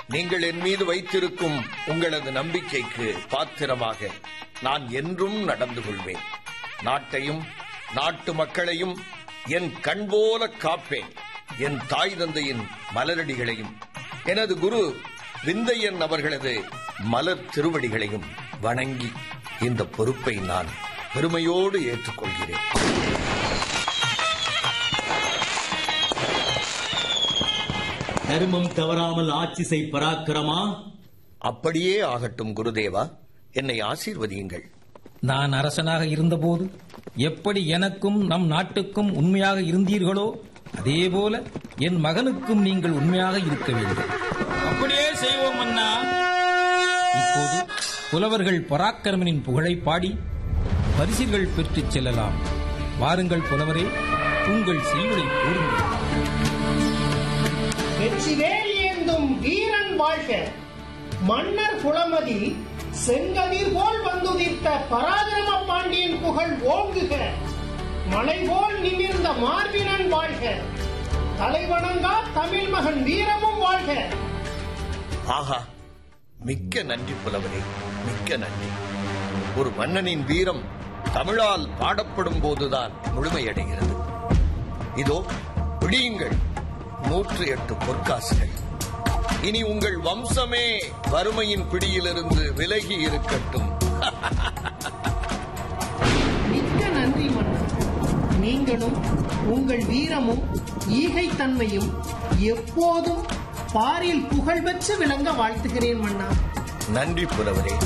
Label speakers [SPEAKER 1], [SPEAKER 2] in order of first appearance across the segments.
[SPEAKER 1] நீங்கள் என் மீது வைத்திருக்கும் உங்களது நம்பிக்கைக்கு பாத்திரமாக நான் என்றும் நடந்து கொள்வேன். நாட்டையும் நாட்டு மக்களையும் என் கண் போல காப்பேன். என் தாய் தந்தையின் மலரடிகளையும் எனது குரு விந்தையன் அவர்களது மலர் திருவடிகளையும் வணங்கி இந்த பொறுப்பை நான் பெருமையோடு ஏற்றுக்கொள்கிறேன்.
[SPEAKER 2] தர்மம் தவறாமல் ஆட்சி செய் பராக்கிரமா.
[SPEAKER 1] அப்படியே ஆகட்டும் குருதேவா, என்னை ஆசீர்வதியுங்கள்.
[SPEAKER 3] நான் அரசனாக இருந்தபோது எப்படி எனக்கும் நம் நாட்டுக்கும் உண்மையாக இருந்தீர்களோ அதேபோல என் மகனுக்கும் நீங்கள் உண்மையாக இருக்க வேண்டும்.
[SPEAKER 4] அப்படியே செய்வோம் அண்ணா.
[SPEAKER 3] இப்போது புலவர்கள் பராக்கிரமனின் புகழை பாடி பரிசுகள் பெற்றுச் செல்லலாம். வாருங்கள் புலவரே, உங்கள் செய்வதை கூறுங்கள்.
[SPEAKER 5] வெற்றிவேல் ஏந்தும் வீரன் வாழ்க. மன்னர் குளமதி செங்கதிர் போல் வந்துதிர்த்த பராக்கிரம பாண்டியன் புகழ் ஓங்குக. மலை போல் நிமிர்ந்த மார்பினன் வாழ்க. தலைவணங்கா தமிழ் மகன் வீரமும் வாழ்க.
[SPEAKER 1] ஆஹா, மிக்க நன்றி புலவரே, மிக்க நன்றி. ஒரு மன்னனின் வீரம் தமிழால் பாடப்படும் போதுதான் முழுமையடைகிறது. இதோ பிடியுங்கள் 108 பொற்காசுகள். இனி உங்கள் வம்சமே வறுமையின் பிடியிலிருந்து விலகி இருக்கட்டும்.
[SPEAKER 5] மிக்க நன்றி மன்னர். நீங்களும் உங்கள் வீரமும் ஈகைத்தன்மையும் எப்போதும் பாரில் புகழ் பெற்று விளங்க வாழ்த்துகிறேன் மன்னா.
[SPEAKER 1] நன்றி புலவரே.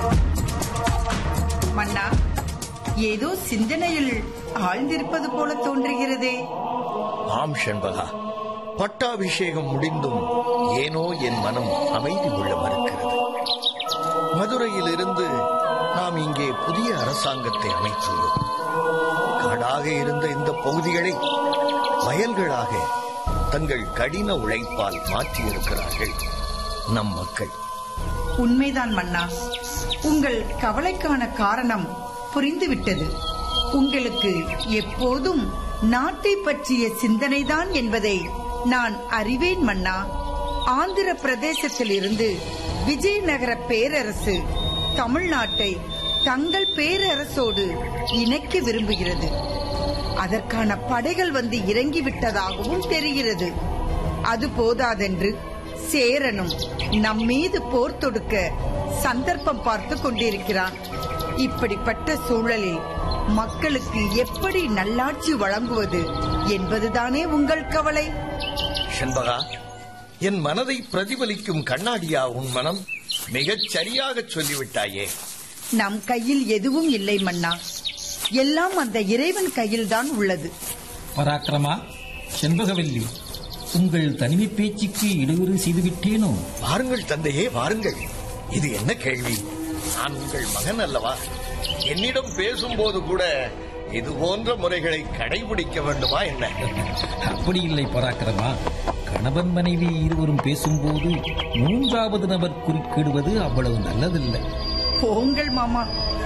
[SPEAKER 6] மன்னா, ஏதோ சிந்தனையில் ஆழ்ந்திருப்பது போல தோன்றுகிறதே.
[SPEAKER 1] ஆம் செண்பகா, பட்டாபிஷேகம் முடிந்தும் ஏனோ என் மனம் அமைதி கொள்ள மறுக்கிறது. மதுரையில் இருந்து நாம் இங்கே புதிய அரசாங்கத்தை அமைத்துள்ளோம். காடாக இருந்த இந்த பகுதிகளை வயல்களாக தங்கள் கடின உழைப்பால் மாற்றியிருக்கிறார்கள் நம் மக்கள்.
[SPEAKER 6] உண்மைதான் மன்னா. உங்கள் கவலைக்கான காரணம் புரிந்துவிட்டது. உங்களுக்கு எப்போதும் நாட்டை பற்றிய சிந்தனைதான் என்பதை நான் அறிவேன் மன்னா. ஆந்திர பிரதேசத்தில் இருந்து விஜயநகர பேரரசு தமிழ்நாட்டை தங்கள் பேரரசோடு இணைக்க விரும்புகிறது. அதற்கான படைகள் வந்து இறங்கிவிட்டதாகவும் தெரிகிறது. அது போதாதென்று சேரனும் நம்மீது போர் தொடுக்க சந்தர்ப்பம் பார்த்து கொண்டிருக்கிறான். இப்படிப்பட்ட சூழலில் மக்களுக்கு எப்படி நல்லாட்சி வழங்குவது என்பதுதானே உங்கள் கவலை?
[SPEAKER 1] செண்பகா, என் மனதை பிரதிபலிக்கும் கண்ணாடியா உன் மனம்? மிகச் சரியாக சொல்லிவிட்டாயே.
[SPEAKER 6] நம் கையில் எதுவும் இல்லை மன்னா. எல்லாம் அந்த இறைவன் கையில்தான் உள்ளது.
[SPEAKER 3] பராக்கிரமா, செண்பகவல்லி, உங்கள் தனிமை பேச்சுக்கு இடையூறு செய்துவிட்டேனோ?
[SPEAKER 1] வாருங்கள் தந்தையே, வாருங்கள். இது என்ன கேள்வி? நான் உங்கள் மகன் அல்லவா? என்னிடம் பேசும்போது கூட இது போன்ற முறைகளை கடைபிடிக்க வேண்டுமா என்ன?
[SPEAKER 3] அப்படி இல்லை பராக்கிரமா. கணவன் மனைவி இருவரும் பேசும்போது மூன்றாவது நபர் குறுக்கிடுவது அவ்வளவு நல்லதில்லை.
[SPEAKER 6] போங்கள் மாமா.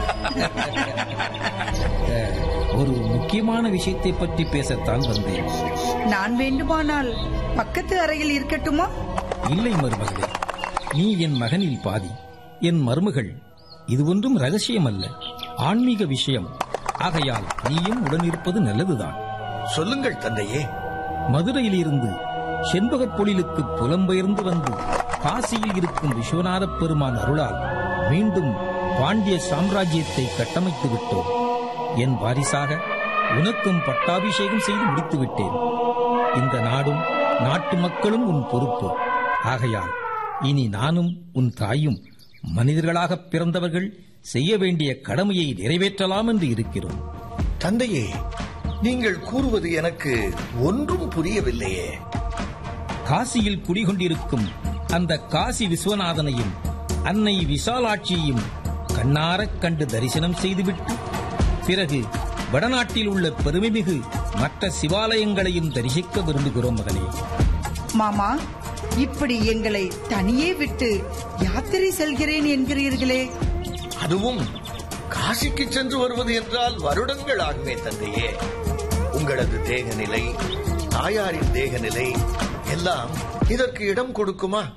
[SPEAKER 3] ஒரு முக்கியமான விஷயத்தை பற்றி பேசத்தான் வந்தேன்.
[SPEAKER 6] நான் வேண்டுமானால் பக்கத்து அறையில் இருக்கட்டுமா?
[SPEAKER 3] இல்லை மருமகளே, நீ என் மகனில் பாதி, என் மருமகள். இது ஒன்றும் ரகசியம் அல்ல, ஆன்மீக விஷயம். ஆகையால் நீயும் உடனிருப்பது நல்லதுதான்.
[SPEAKER 1] சொல்லுங்கள் தந்தையே.
[SPEAKER 3] மதுரையிலிருந்து செண்பகப் பொழிலுக்கு புலம்பெயர்ந்து வந்து காசியில் இருக்கும் விஸ்வநாத பெருமான் அருளால் மீண்டும் பாண்டிய சாம்ராஜ்யத்தை கட்டமைத்து விட்டோம். என் வாரிசாக உனக்கும் பட்டாபிஷேகம் செய்து முடித்து விட்டேன். இந்த நாடும் நாட்டு மக்களும் உன் பொறுப்பு. ஆகையால் இனி நானும் உன் தாயும் மனிதர்களாக பிறந்தவர்கள் செய்ய வேண்டிய கடமையை நிறைவேற்றலாம் என்று இருக்கிறோம்.
[SPEAKER 1] தந்தையே, நீங்கள் கூறுவது எனக்கு ஒன்றும் புரியவில்லையே.
[SPEAKER 3] காசியில் குடிகொண்டிருக்கும் அந்த காசி விஸ்வநாதனையும் அன்னை விசாலாட்சியையும் கண்ணாரக் கண்டு தரிசனம் செய்துவிட்டு பிறகு வடநாட்டில் உள்ள பெருமைமிகு மற்ற சிவாலயங்களையும் தரிசிக்க விரும்புகிறோம் மகனே.
[SPEAKER 6] மாமா, இப்படி எங்களை தனியே விட்டு யாத்திரை செல்கிறேன் என்கிறீர்களே?
[SPEAKER 1] அதுவும் காசிக்கு சென்று வருவது என்றால் வருடங்கள் ஆகுமே தந்தையே. உங்களது தேகநிலை, தாயாரின் தேகநிலை எல்லாம் இதற்கு இடம் கொடுக்குமா?